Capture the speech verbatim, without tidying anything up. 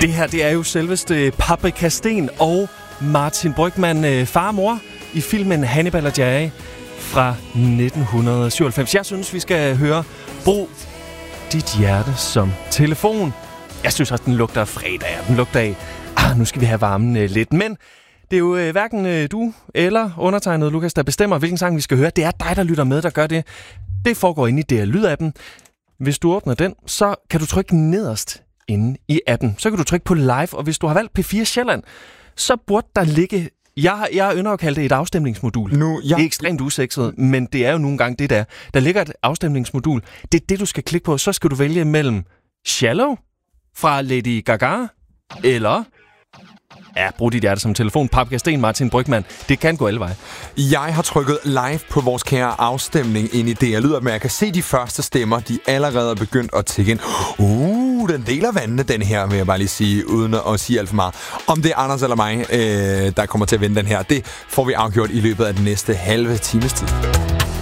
Det her, det er jo selveste Paprika Steen og Martin Brygmann, far og mor, i filmen Hannibal og Jerry fra nitten syvoghalvfems. Jeg synes, vi skal høre Brug dit hjerte som telefon. Jeg synes også, den lugter af fredag, den lugter af, ah, nu skal vi have varmen øh, lidt. Men det er jo øh, hverken øh, du eller undertegnet, Lukas, der bestemmer, hvilken sang vi skal høre. Det er dig, der lytter med, der gør det. Det foregår inde i D R Lyd-appen. Hvis du åbner den, så kan du trykke nederst inde i appen. Så kan du trykke på live, og hvis du har valgt P fire Sjælland, så burde der ligge... Jeg, jeg ønsker at kalde det et afstemningsmodul. Nu, jeg... Det er ekstremt usekset, men det er jo nogle gange det der. Der ligger et afstemningsmodul. Det er det, du skal klikke på. Så skal du vælge mellem Shallow fra Lady Gaga, eller... Ja, brug dit hjerte som telefon. Paprika Steen, Martin Brygmann. Det kan gå alle veje. Jeg har trykket live på vores kære afstemning ind i D R Lyd, men jeg kan se de første stemmer, de allerede er begyndt at tikke ind. Uh, den deler vandene, den her, vil jeg bare lige sige, uden at sige alt for meget. Om det er Anders eller mig, øh, der kommer til at vinde den her, det får vi afgjort i løbet af den næste halve times tid.